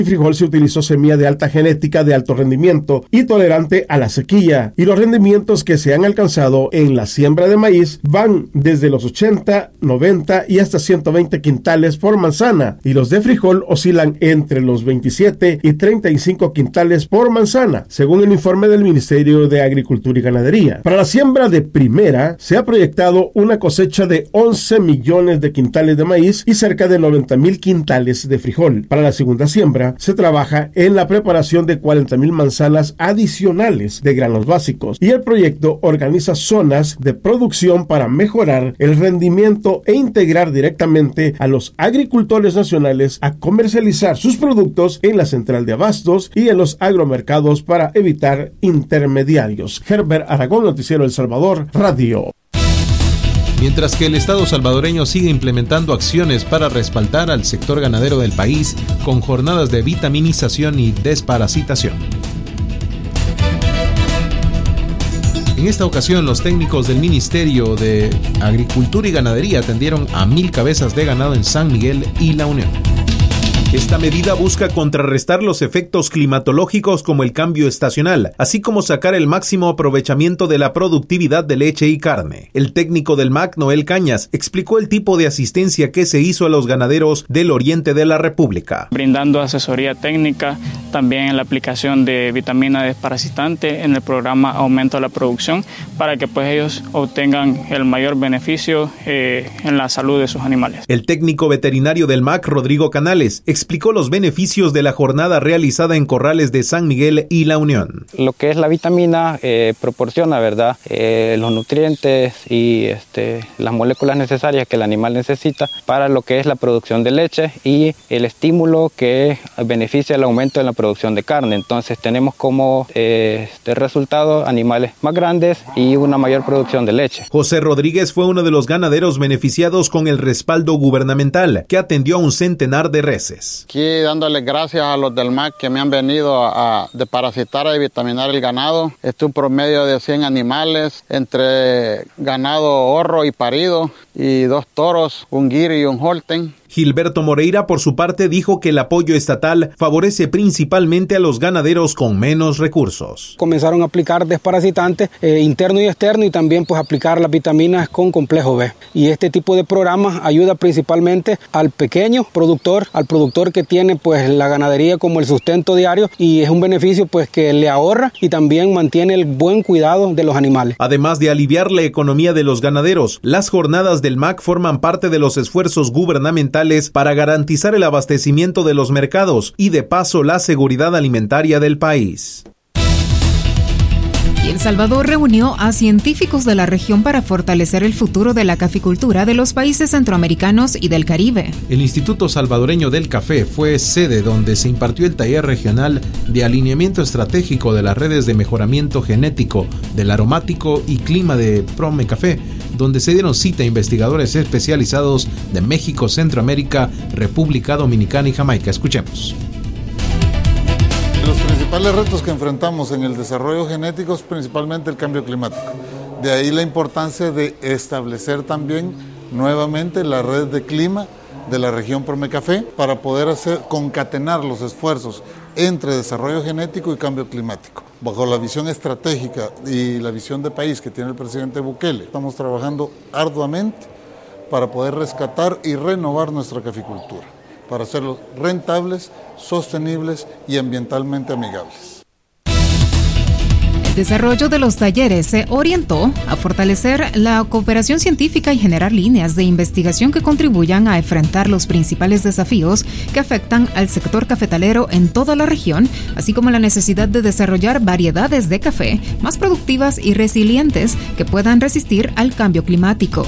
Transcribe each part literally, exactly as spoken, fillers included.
El frijol se utilizó semilla de alta genética de alto rendimiento y tolerante a la sequía, y los rendimientos que se han alcanzado en la siembra de maíz van desde los ochenta, noventa y hasta ciento veinte quintales por manzana, y los de frijol oscilan entre los veintisiete y treinta y cinco quintales por manzana, según el informe del Ministerio de Agricultura y Ganadería. Para la siembra de primera se ha proyectado una cosecha de once millones de quintales de maíz y cerca de noventa mil quintales de frijol. Para la segunda siembra se trabaja en la preparación de cuarenta mil manzanas adicionales de granos básicos, y el proyecto organiza zonas de producción para mejorar el rendimiento e integrar directamente a los agricultores nacionales a comercializar sus productos en la central de abastos y en los agromercados para evitar intermediarios. Herbert Aragón, Noticiero El Salvador, Radio. Mientras que el Estado salvadoreño sigue implementando acciones para respaldar al sector ganadero del país con jornadas de vitaminización y desparasitación. En esta ocasión, los técnicos del Ministerio de Agricultura y Ganadería atendieron a mil cabezas de ganado en San Miguel y La Unión. Esta medida busca contrarrestar los efectos climatológicos como el cambio estacional, así como sacar el máximo aprovechamiento de la productividad de leche y carne. El técnico del M A C, Noel Cañas, explicó el tipo de asistencia que se hizo a los ganaderos del oriente de la República. Brindando asesoría técnica, también en la aplicación de vitamina desparasitante en el programa Aumento de la Producción, para que pues ellos obtengan el mayor beneficio eh, en la salud de sus animales. El técnico veterinario del M A C, Rodrigo Canales, explicó los beneficios de la jornada realizada en corrales de San Miguel y La Unión. Lo que es la vitamina eh, proporciona, ¿verdad?, eh, los nutrientes y este, las moléculas necesarias que el animal necesita para lo que es la producción de leche y el estímulo que beneficia el aumento en la producción de carne. Entonces tenemos como eh, este resultado animales más grandes y una mayor producción de leche. José Rodríguez fue uno de los ganaderos beneficiados con el respaldo gubernamental, que atendió a un centenar de reses. Aquí dándoles gracias a los del M A C que me han venido a, a desparasitar y vitaminar el ganado. Este es un promedio de cien animales, entre ganado horro y parido, y dos toros, un guiri y un holten. Gilberto Moreira, por su parte, dijo que el apoyo estatal favorece principalmente a los ganaderos con menos recursos. Comenzaron a aplicar desparasitantes eh, interno y externo, y también pues aplicar las vitaminas con complejo B. Y este tipo de programas ayuda principalmente al pequeño productor, al productor que tiene pues la ganadería como el sustento diario, y es un beneficio pues que le ahorra y también mantiene el buen cuidado de los animales. Además de aliviar la economía de los ganaderos, las jornadas del M A C forman parte de los esfuerzos gubernamentales para garantizar el abastecimiento de los mercados y, de paso, la seguridad alimentaria del país. Y El Salvador reunió a científicos de la región para fortalecer el futuro de la caficultura de los países centroamericanos y del Caribe. El Instituto Salvadoreño del Café fue sede donde se impartió el taller regional de alineamiento estratégico de las redes de mejoramiento genético del aromático y clima de Prome Café, donde se dieron cita a investigadores especializados de México, Centroamérica, República Dominicana y Jamaica. Escuchemos. Los principales retos que enfrentamos en el desarrollo genético es principalmente el cambio climático. De ahí la importancia de establecer también nuevamente la red de clima de la región Prome Café para poder hacer, concatenar los esfuerzos entre desarrollo genético y cambio climático. Bajo la visión estratégica y la visión de país que tiene el presidente Bukele, estamos trabajando arduamente para poder rescatar y renovar nuestra caficultura, para hacerlos rentables, sostenibles y ambientalmente amigables. El desarrollo de los talleres se orientó a fortalecer la cooperación científica y generar líneas de investigación que contribuyan a enfrentar los principales desafíos que afectan al sector cafetalero en toda la región, así como la necesidad de desarrollar variedades de café más productivas y resilientes que puedan resistir al cambio climático.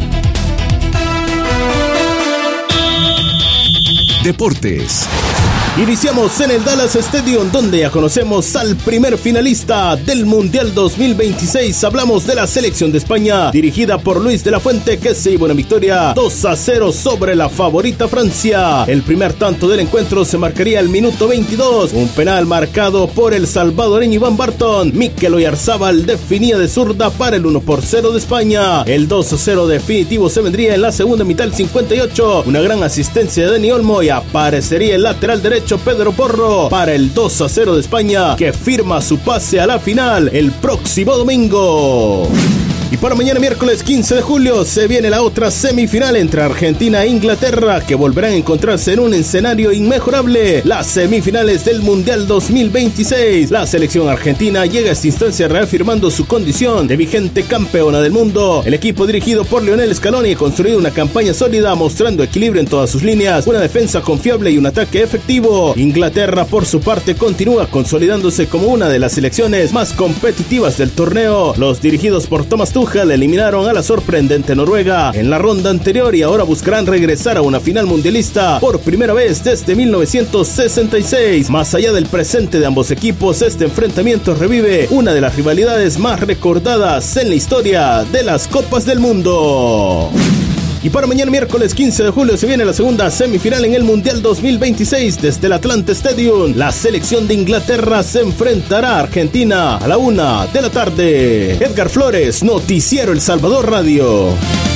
Deportes. Iniciamos en el Dallas Stadium, donde ya conocemos al primer finalista del Mundial dos mil veintiséis. Hablamos de la selección de España, dirigida por Luis de la Fuente, que se llevó una victoria dos a cero sobre la favorita Francia. El primer tanto del encuentro se marcaría al minuto veintidós, un penal marcado por el salvadoreño Iván Barton. Mikel Oyarzábal definía de zurda para el uno por cero de España. El dos a cero definitivo se vendría en la segunda mitad del cincuenta y ocho, una gran asistencia de Dani Olmo, y aparecería el lateral derecho Pedro Porro para el dos a cero de España, que firma su pase a la final el próximo domingo. Y para mañana miércoles quince de julio se viene la otra semifinal entre Argentina e Inglaterra, que volverán a encontrarse en un escenario inmejorable, las semifinales del Mundial dos mil veintiséis. La selección argentina llega a esta instancia reafirmando su condición de vigente campeona del mundo. El equipo dirigido por Lionel Scaloni ha construido una campaña sólida, mostrando equilibrio en todas sus líneas, una defensa confiable y un ataque efectivo. Inglaterra, por su parte, continúa consolidándose como una de las selecciones más competitivas del torneo. Los dirigidos por Thomas Tuchel eliminaron a la sorprendente Noruega en la ronda anterior y ahora buscarán regresar a una final mundialista por primera vez desde mil novecientos sesenta y seis. Más allá del presente de ambos equipos, este enfrentamiento revive una de las rivalidades más recordadas en la historia de las Copas del Mundo. Y para mañana miércoles quince de julio se viene la segunda semifinal en el Mundial dos mil veintiséis desde el Atlanta Stadium. La selección de Inglaterra se enfrentará a Argentina a la una de la tarde. Edgar Flores, Noticiero El Salvador Radio.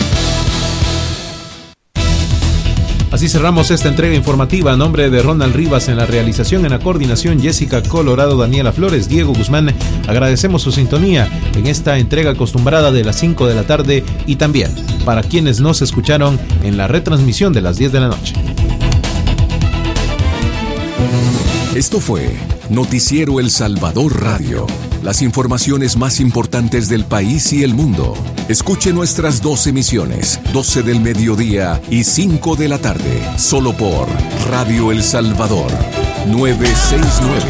Así cerramos esta entrega informativa. A nombre de Ronald Rivas en la realización, en la coordinación Jessica Colorado, Daniela Flores, Diego Guzmán, agradecemos su sintonía en esta entrega acostumbrada de las cinco de la tarde, y también para quienes nos escucharon en la retransmisión de las diez de la noche. Esto fue Noticiero El Salvador Radio. Las informaciones más importantes del país y el mundo. Escuche nuestras dos emisiones, doce del mediodía y cinco de la tarde, solo por Radio El Salvador, novecientos sesenta y nueve.